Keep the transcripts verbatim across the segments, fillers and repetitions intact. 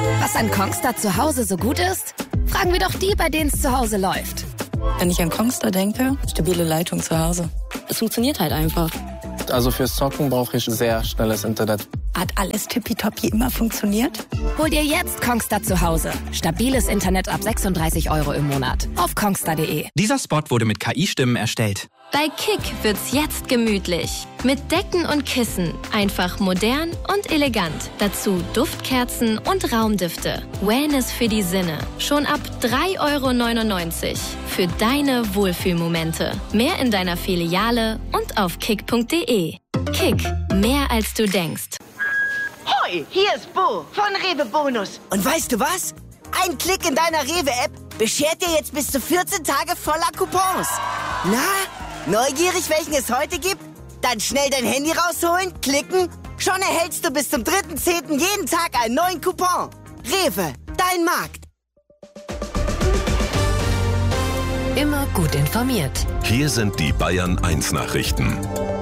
Was an Kongstar zu Hause so gut ist? Fragen wir doch die, bei denen es zu Hause läuft. Wenn ich an Kongstar denke, stabile Leitung zu Hause. Es funktioniert halt einfach. Also fürs Zocken brauche ich sehr schnelles Internet. Hat alles tippitoppi immer funktioniert? Hol dir jetzt Kongstar zu Hause. Stabiles Internet ab sechsunddreißig Euro im Monat. Auf kongstar punkt de. Dieser Spot wurde mit K I-Stimmen erstellt. Bei Kick wird's jetzt gemütlich. Mit Decken und Kissen. Einfach modern und elegant. Dazu Duftkerzen und Raumdüfte. Wellness für die Sinne. Schon ab drei Euro neunundneunzig. Für deine Wohlfühlmomente. Mehr in deiner Filiale und auf kick punkt de. Kick. Mehr als du denkst. Hoi, hier ist Bo von Rewe Bonus. Und weißt du was? Ein Klick in deiner Rewe-App beschert dir jetzt bis zu vierzehn Tage voller Coupons. Na, neugierig, welchen es heute gibt? Dann schnell dein Handy rausholen, klicken. Schon erhältst du bis zum dritten zehnten jeden Tag einen neuen Coupon. Rewe, dein Markt. Immer gut informiert. Hier sind die Bayern eins Nachrichten.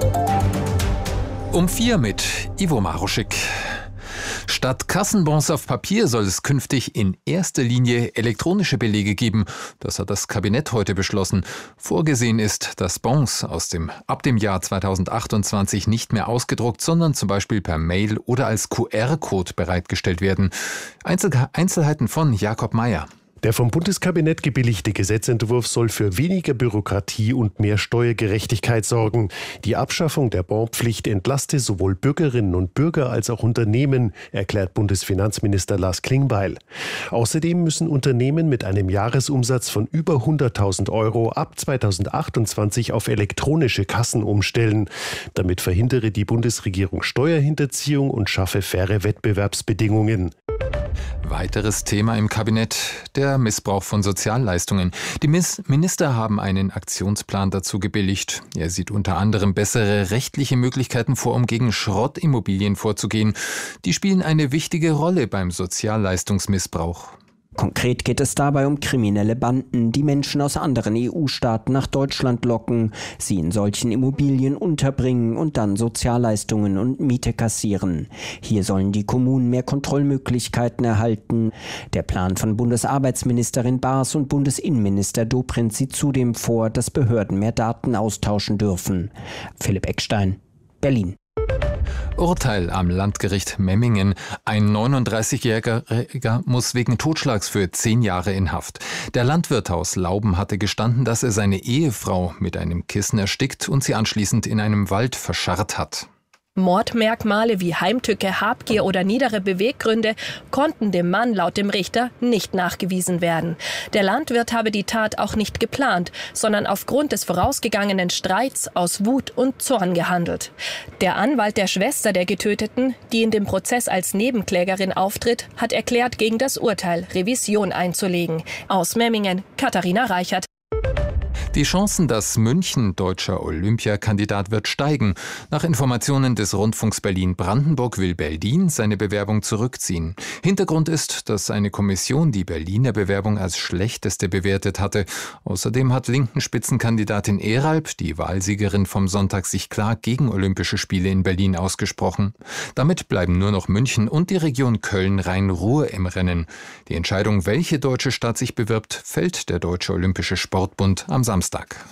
Um vier mit Ivo Maruschik. Statt Kassenbons auf Papier soll es künftig in erster Linie elektronische Belege geben. Das hat das Kabinett heute beschlossen. Vorgesehen ist, dass Bons aus dem, ab dem Jahr zweitausendachtundzwanzig nicht mehr ausgedruckt, sondern zum Beispiel per Mail oder als Q R-Code bereitgestellt werden. Einzel- Einzelheiten von Jakob Mayer. Der vom Bundeskabinett gebilligte Gesetzentwurf soll für weniger Bürokratie und mehr Steuergerechtigkeit sorgen. Die Abschaffung der Bonpflicht entlaste sowohl Bürgerinnen und Bürger als auch Unternehmen, erklärt Bundesfinanzminister Lars Klingbeil. Außerdem müssen Unternehmen mit einem Jahresumsatz von über hunderttausend Euro ab zweitausendachtundzwanzig auf elektronische Kassen umstellen. Damit verhindere die Bundesregierung Steuerhinterziehung und schaffe faire Wettbewerbsbedingungen. Weiteres Thema im Kabinett, der Missbrauch von Sozialleistungen. Die Minister haben einen Aktionsplan dazu gebilligt. Er sieht unter anderem bessere rechtliche Möglichkeiten vor, um gegen Schrottimmobilien vorzugehen. Die spielen eine wichtige Rolle beim Sozialleistungsmissbrauch. Konkret geht es dabei um kriminelle Banden, die Menschen aus anderen E U-Staaten nach Deutschland locken, sie in solchen Immobilien unterbringen und dann Sozialleistungen und Miete kassieren. Hier sollen die Kommunen mehr Kontrollmöglichkeiten erhalten. Der Plan von Bundesarbeitsministerin Baas und Bundesinnenminister Dobrindt sieht zudem vor, dass Behörden mehr Daten austauschen dürfen. Philipp Eckstein, Berlin. Urteil am Landgericht Memmingen. Ein neununddreißigjähriger muss wegen Totschlags für zehn Jahre in Haft. Der Landwirt aus Lauben hatte gestanden, dass er seine Ehefrau mit einem Kissen erstickt und sie anschließend in einem Wald verscharrt hat. Mordmerkmale wie Heimtücke, Habgier oder niedere Beweggründe konnten dem Mann laut dem Richter nicht nachgewiesen werden. Der Landwirt habe die Tat auch nicht geplant, sondern aufgrund des vorausgegangenen Streits aus Wut und Zorn gehandelt. Der Anwalt der Schwester der Getöteten, die in dem Prozess als Nebenklägerin auftritt, hat erklärt, gegen das Urteil Revision einzulegen. Aus Memmingen, Katharina Reichert. Die Chancen, dass München deutscher Olympiakandidat wird, steigen. Nach Informationen des Rundfunks Berlin-Brandenburg will Berlin seine Bewerbung zurückziehen. Hintergrund ist, dass eine Kommission die Berliner Bewerbung als schlechteste bewertet hatte. Außerdem hat linken Spitzenkandidatin Eralb, die Wahlsiegerin vom Sonntag, sich klar gegen Olympische Spiele in Berlin ausgesprochen. Damit bleiben nur noch München und die Region Köln-Rhein-Ruhr im Rennen. Die Entscheidung, welche deutsche Stadt sich bewirbt, fällt der Deutsche Olympische Sportbund am Samstag.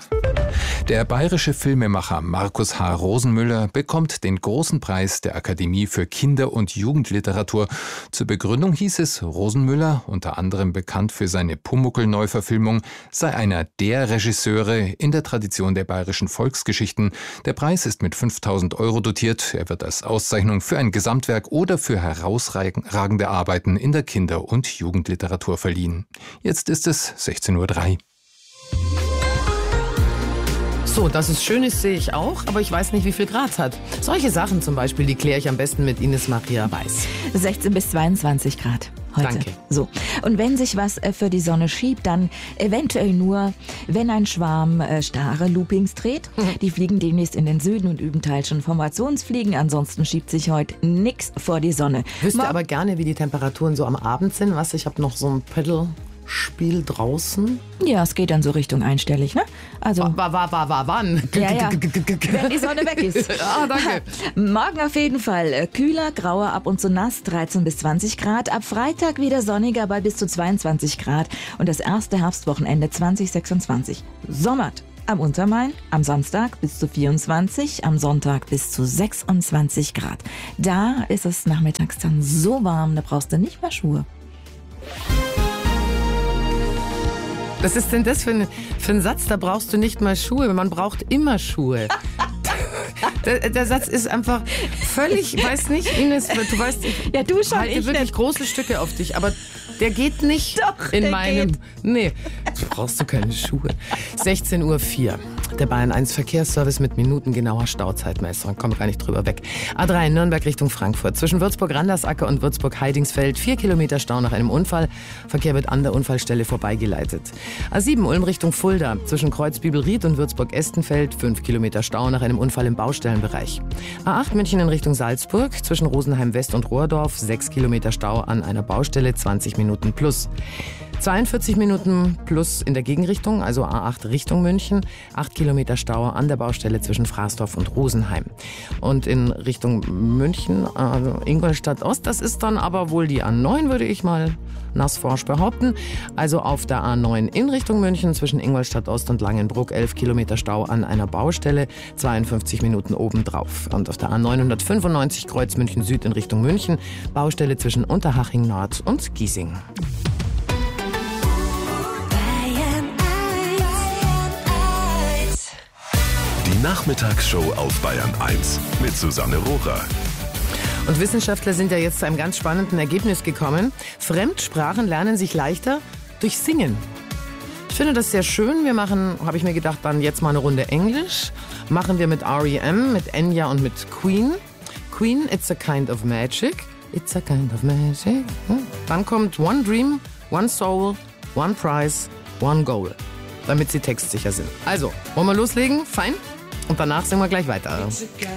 Der bayerische Filmemacher Markus H. Rosenmüller bekommt den großen Preis der Akademie für Kinder- und Jugendliteratur. Zur Begründung hieß es, Rosenmüller, unter anderem bekannt für seine Pumuckl-Neuverfilmung, sei einer der Regisseure in der Tradition der bayerischen Volksgeschichten. Der Preis ist mit fünftausend Euro dotiert. Er wird als Auszeichnung für ein Gesamtwerk oder für herausragende Arbeiten in der Kinder- und Jugendliteratur verliehen. Jetzt ist es sechzehn Uhr drei. So, dass es schön ist, sehe ich auch, aber ich weiß nicht, wie viel Grad es hat. Solche Sachen zum Beispiel, die kläre ich am besten mit Ines Maria Weiß. sechzehn bis zweiundzwanzig Grad heute. Danke. So. Und wenn sich was für die Sonne schiebt, dann eventuell nur, wenn ein Schwarm äh, starre Loopings dreht. Mhm. Die fliegen demnächst in den Süden und üben teils schon Formationsfliegen. Ansonsten schiebt sich heute nichts vor die Sonne. Wüsste Mor- aber gerne, wie die Temperaturen so am Abend sind. Was, ich habe noch so ein Pedal Spiel draußen? Ja, es geht dann so Richtung einstellig, ne? Also War, war, war, war, wann? Ja, ja. Wenn die Sonne weg ist. Ah, danke. Morgen auf jeden Fall kühler, grauer, ab und zu nass, dreizehn bis zwanzig Grad. Ab Freitag wieder sonniger bei bis zu zweiundzwanzig Grad. Und das erste Herbstwochenende zwanzig sechsundzwanzig. Sommert. Am Untermain, am Samstag bis zu vierundzwanzig, am Sonntag bis zu sechsundzwanzig Grad. Da ist es nachmittags dann so warm, da brauchst du nicht mal Schuhe. Was ist denn das für ein, für ein Satz? Da brauchst du nicht mal Schuhe. Man braucht immer Schuhe. Der, der Satz ist einfach völlig, ich weiß nicht, Ines, du weißt, ich ja, du schon, halte wirklich nicht. Große Stücke auf dich, aber der geht nicht Doch, in der meinem... Geht. Nee, du brauchst du keine Schuhe. sechzehn Uhr vier. Der Bayern eins Verkehrsservice mit minutengenauer Stauzeitmessung. Kommt gar nicht drüber weg. A drei Nürnberg Richtung Frankfurt. Zwischen Würzburg-Randersacker und Würzburg-Heidingsfeld. Vier Kilometer Stau nach einem Unfall. Verkehr wird an der Unfallstelle vorbeigeleitet. A sieben Ulm Richtung Fulda. Zwischen Kreuzbübel-Ried und Würzburg-Estenfeld. Fünf Kilometer Stau nach einem Unfall im Baustellenbereich. A acht München in Richtung Salzburg. Zwischen Rosenheim West und Rohrdorf. Sechs Kilometer Stau an einer Baustelle. zwanzig Minuten plus. zweiundvierzig Minuten plus in der Gegenrichtung, also A acht Richtung München. acht Kilometer Stau an der Baustelle zwischen Fraßdorf und Rosenheim. Und in Richtung München, äh, Ingolstadt Ost, das ist dann aber wohl die A neun, würde ich mal nassforsch behaupten. Also auf der A neun in Richtung München zwischen Ingolstadt Ost und Langenbruck. elf Kilometer Stau an einer Baustelle, zweiundfünfzig Minuten obendrauf. Und auf der A neunhundertfünfundneunzig Kreuz München Süd in Richtung München. Baustelle zwischen Unterhaching Nord und Giesing. Die Nachmittagsshow auf Bayern eins mit Susanne Rohrer. Und Wissenschaftler sind ja jetzt zu einem ganz spannenden Ergebnis gekommen. Fremdsprachen lernen sich leichter durch Singen. Ich finde das sehr schön. Wir machen, habe ich mir gedacht, dann jetzt mal eine Runde Englisch. Machen wir mit R E M, mit Enya und mit Queen. Queen, It's a Kind of Magic. It's a Kind of Magic. Dann kommt One Dream, One Soul, One Prize, One Goal. Damit sie textsicher sind. Also, wollen wir loslegen? Fein? Und danach singen wir gleich weiter.